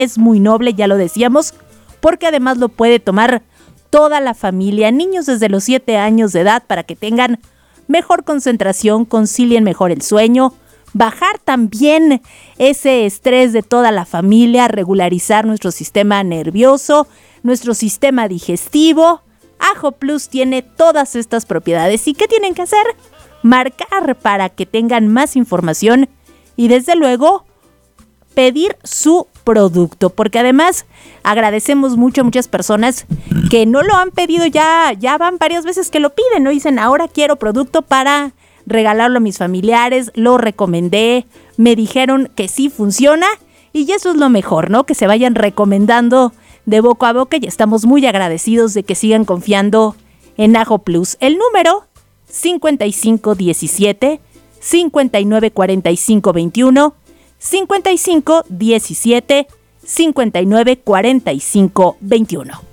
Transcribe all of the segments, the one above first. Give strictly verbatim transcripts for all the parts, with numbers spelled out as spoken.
es muy noble, ya lo decíamos, porque además lo puede tomar toda la familia, niños desde los siete años de edad, para que tengan mejor concentración, concilien mejor el sueño, bajar también ese estrés de toda la familia, regularizar nuestro sistema nervioso, nuestro sistema digestivo. Ajo Plus tiene todas estas propiedades. ¿Y qué tienen que hacer? Marcar para que tengan más información y desde luego pedir su producto, porque además agradecemos mucho a muchas personas que no lo han pedido, ya, ya van varias veces que lo piden, ¿no? Dicen, ahora quiero producto para regalarlo a mis familiares, lo recomendé, me dijeron que sí funciona y eso es lo mejor, ¿no? Que se vayan recomendando de boca a boca y estamos muy agradecidos de que sigan confiando en Ajo Plus. El número cincuenta y cinco diecisiete, cincuenta y nueve cuarenta y cinco veintiuno, cincuenta y cinco diecisiete, cincuenta y nueve cuarenta y cinco veintiuno.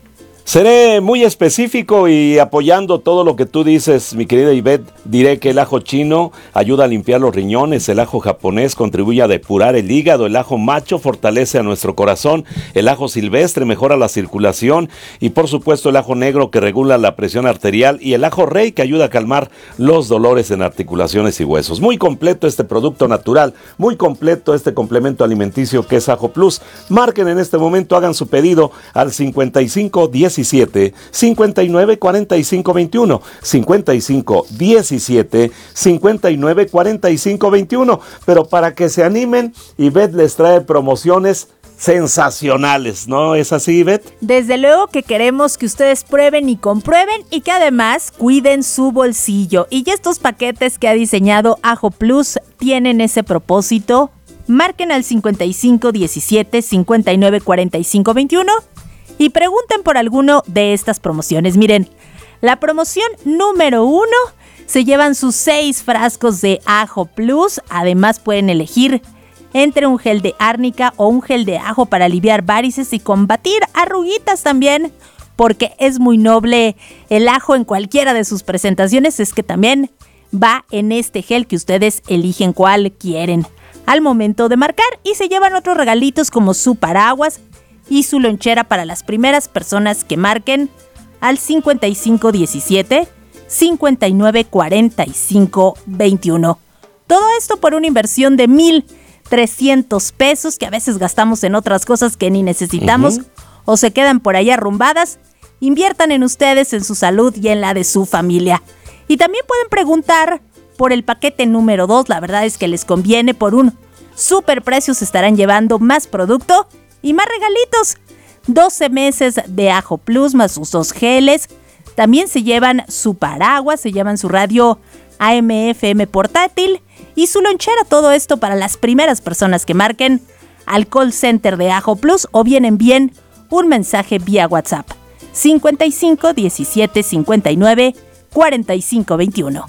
Seré muy específico y apoyando todo lo que tú dices, mi querida Ivette, diré que el ajo chino ayuda a limpiar los riñones, el ajo japonés contribuye a depurar el hígado, el ajo macho fortalece a nuestro corazón, el ajo silvestre mejora la circulación y por supuesto el ajo negro que regula la presión arterial y el ajo rey que ayuda a calmar los dolores en articulaciones y huesos. Muy completo este producto natural, muy completo este complemento alimenticio que es Ajo Plus. Marquen en este momento, hagan su pedido al cincuenta y cinco diecisiete, cincuenta y nueve cuarenta y cinco veintiuno, cincuenta y cinco diecisiete, cincuenta y nueve cuarenta y cinco veintiuno, pero para que se animen, Ivette les trae promociones sensacionales, ¿no es así, Ivette? Desde luego que queremos que ustedes prueben y comprueben y que además cuiden su bolsillo. Y ya estos paquetes que ha diseñado Ajo Plus tienen ese propósito. Marquen al cincuenta y cinco diecisiete, cincuenta y nueve cuarenta y cinco veintiuno y pregunten por alguno de estas promociones. Miren, la promoción número uno, se llevan sus seis frascos de Ajo Plus. Además pueden elegir entre un gel de árnica o un gel de ajo para aliviar varices y combatir arruguitas también, porque es muy noble el ajo en cualquiera de sus presentaciones. Es que también va en este gel que ustedes eligen cuál quieren al momento de marcar y se llevan otros regalitos como su paraguas y su lonchera para las primeras personas que marquen al cincuenta y cinco diecisiete, cincuenta y nueve cuarenta y cinco veintiuno. Todo esto por una inversión de mil trescientos pesos que a veces gastamos en otras cosas que ni necesitamos uh-huh. o se quedan por ahí arrumbadas. Inviertan en ustedes, en su salud y en la de su familia. Y también pueden preguntar por el paquete número dos. La verdad es que les conviene, por un super precio se estarán llevando más producto y más regalitos. doce meses de Ajo Plus más sus dos geles. También se llevan su paraguas, se llevan su radio A M F M portátil y su lonchera. Todo esto para las primeras personas que marquen al call center de Ajo Plus o bien envíen un mensaje vía WhatsApp. cincuenta y cinco diecisiete, cincuenta y nueve cuarenta y cinco veintiuno.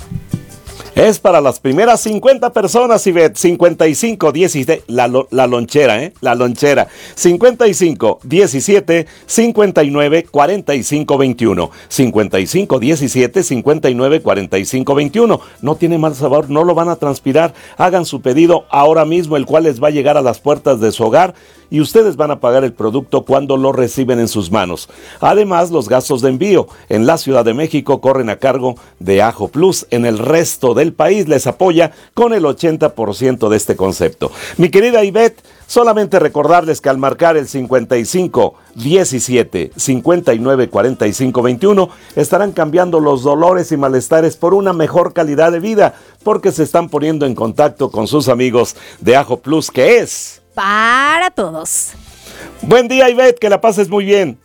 Es para las primeras cincuenta personas, Ivette. cincuenta y cinco diecisiete, la, la lonchera, ¿eh? La lonchera. cincuenta y cinco diecisiete, cincuenta y nueve cuarenta y cinco veintiuno. cincuenta y cinco diecisiete, cincuenta y nueve cuarenta y cinco veintiuno. No tiene mal sabor, no lo van a transpirar. Hagan su pedido ahora mismo, el cual les va a llegar a las puertas de su hogar y ustedes van a pagar el producto cuando lo reciben en sus manos. Además, los gastos de envío en la Ciudad de México corren a cargo de Ajo Plus. En el resto del país les apoya con el ochenta por ciento de este concepto. Mi querida Ivette, solamente recordarles que al marcar el cincuenta y cinco diecisiete, cincuenta y nueve cuarenta y cinco veintiuno estarán cambiando los dolores y malestares por una mejor calidad de vida, porque se están poniendo en contacto con sus amigos de Ajo Plus, que es para todos. Buen día, Ivette, que la pases muy bien.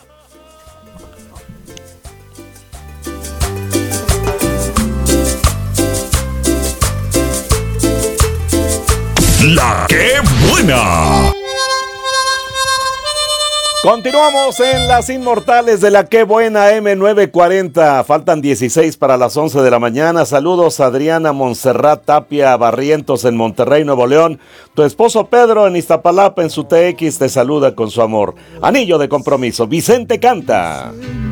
La que buena. Continuamos en las inmortales de la que buena eme novecientos cuarenta. Faltan dieciséis para las once de la mañana. Saludos a Adriana Montserrat Tapia Barrientos en Monterrey, Nuevo León. Tu esposo Pedro en Iztapalapa en su T X te saluda con su amor. Anillo de compromiso. Vicente canta.